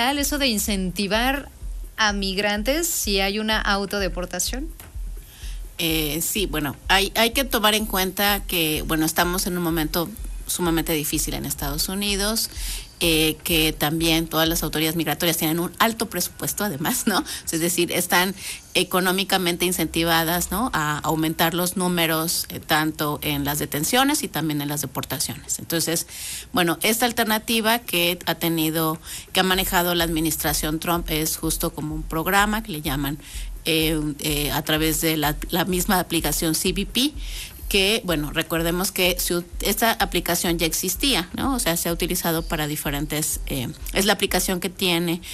real eso de incentivar a migrantes si hay una autodeportación? Sí, bueno, hay que tomar en cuenta que, bueno, estamos en un momento sumamente difícil en Estados Unidos, que también todas las autoridades migratorias tienen un alto presupuesto además, ¿no? Es decir, están económicamente incentivadas, ¿no?, a aumentar los números tanto en las detenciones y también en las deportaciones. Entonces, bueno, esta alternativa que ha manejado la administración Trump es justo como un programa que le llaman a través de la misma aplicación CBP, que, bueno, recordemos que esta aplicación ya existía, ¿no? O sea, se ha utilizado para diferentes, es la aplicación que tiene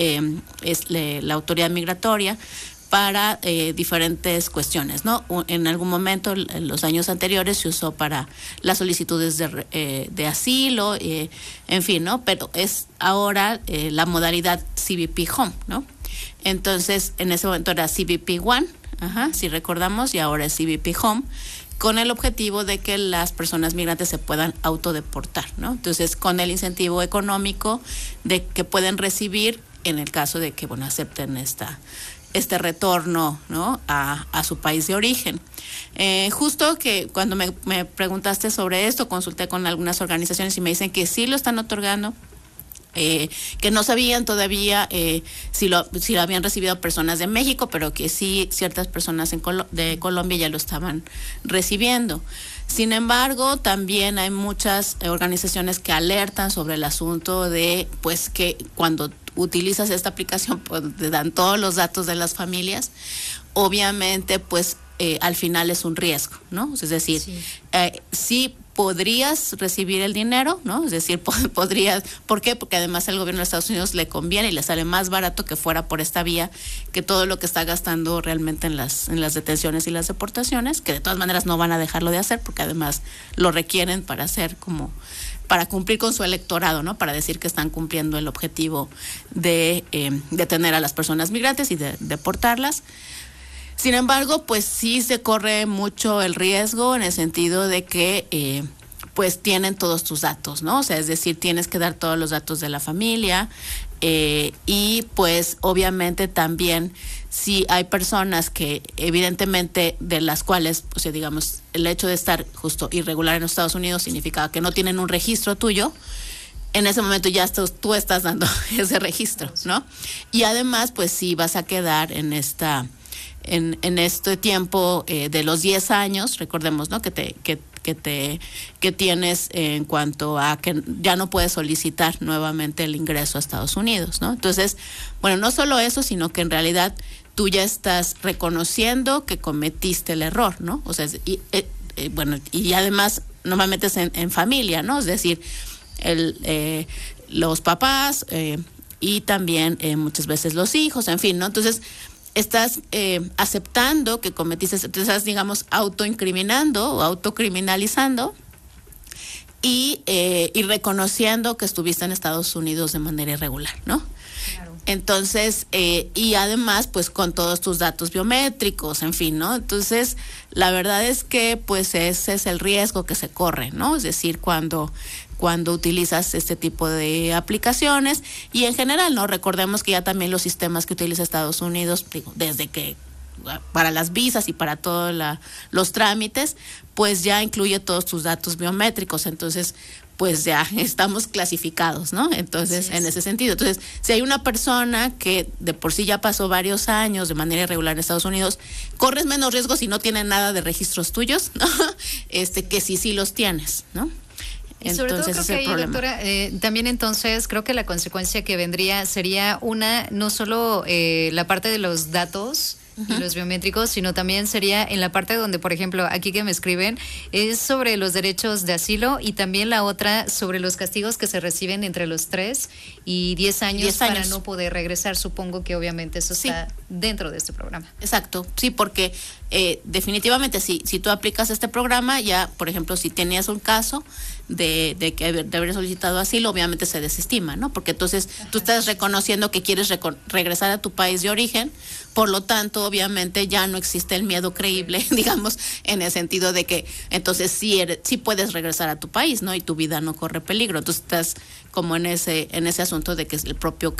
la autoridad migratoria para diferentes cuestiones, ¿no? En algún momento, en los años anteriores, se usó para las solicitudes de asilo, en fin, ¿no? Pero es ahora la modalidad CBP Home, ¿no? Entonces, en ese momento era CBP One, si recordamos, y ahora es CBP Home, con el objetivo de que las personas migrantes se puedan autodeportar, ¿no? Entonces, con el incentivo económico de que pueden recibir en el caso de que, bueno, acepten este retorno, ¿no?, a su país de origen. Justo que cuando me preguntaste sobre esto, consulté con algunas organizaciones y me dicen que sí lo están otorgando, que no sabían todavía si lo habían recibido personas de México, pero que sí ciertas personas de Colombia ya lo estaban recibiendo. Sin embargo, también hay muchas organizaciones que alertan sobre el asunto de, pues, que cuando utilizas esta aplicación, pues te dan todos los datos de las familias. Obviamente, pues al final es un riesgo, ¿no? Es decir, sí podrías recibir el dinero, ¿no? Es decir, podrías, ¿por qué? Porque además al gobierno de Estados Unidos le conviene y le sale más barato que fuera por esta vía que todo lo que está gastando realmente en las detenciones y las deportaciones, que de todas maneras no van a dejarlo de hacer porque además lo requieren para cumplir con su electorado, ¿no? Para decir que están cumpliendo el objetivo de detener a las personas migrantes y de deportarlas. Sin embargo, pues sí se corre mucho el riesgo en el sentido de que pues tienen todos tus datos, ¿no? O sea, es decir, tienes que dar todos los datos de la familia y pues obviamente también si hay personas que evidentemente de las cuales, o sea, digamos, el hecho de estar justo irregular en los Estados Unidos significa que no tienen un registro tuyo, en ese momento ya tú estás dando ese registro, ¿no? Y además, pues sí vas a quedar en este tiempo de los 10 años, recordemos, ¿no?, que tienes en cuanto a que ya no puedes solicitar nuevamente el ingreso a Estados Unidos, ¿no? Entonces, bueno, no solo eso, sino que en realidad tú ya estás reconociendo que cometiste el error, ¿no? O sea, bueno, y además normalmente es en familia, ¿no? Es decir, los papás y también muchas veces los hijos, en fin, ¿no? Entonces, estás aceptando que cometiste, te estás, digamos, autoincriminando o autocriminalizando y reconociendo que estuviste en Estados Unidos de manera irregular, ¿no? Claro. Entonces, y además, pues con todos tus datos biométricos, en fin, ¿no? Entonces, la verdad es que, pues ese es el riesgo que se corre, ¿no? Es decir, cuando utilizas este tipo de aplicaciones y en general, ¿no? Recordemos que ya también los sistemas que utiliza Estados Unidos, desde que para las visas y para todos los trámites, pues ya incluye todos tus datos biométricos, entonces pues ya estamos clasificados, ¿no? Entonces, en ese sentido. Entonces, si hay una persona que de por sí ya pasó varios años de manera irregular en Estados Unidos, corres menos riesgo si no tiene nada de registros tuyos, ¿no? Que sí los tienes, ¿no? Y sobre todo creo que ahí, doctora, también entonces creo que la consecuencia que vendría sería no solo la parte de los datos y los biométricos, sino también sería en la parte donde, por ejemplo, aquí que me escriben, es sobre los derechos de asilo y también la otra sobre los castigos que se reciben entre los 3 y 10 años para no poder regresar. Supongo que obviamente eso está dentro de este programa. Exacto, sí, porque definitivamente si tú aplicas este programa, ya, por ejemplo, si tenías un caso de haber solicitado asilo, obviamente se desestima, ¿no? Porque entonces tú estás reconociendo que quieres regresar a tu país de origen, por lo tanto, obviamente ya no existe el miedo creíble, digamos, en el sentido de que entonces sí puedes regresar a tu país, ¿no? Y tu vida no corre peligro. Entonces estás como en ese asunto de que el propio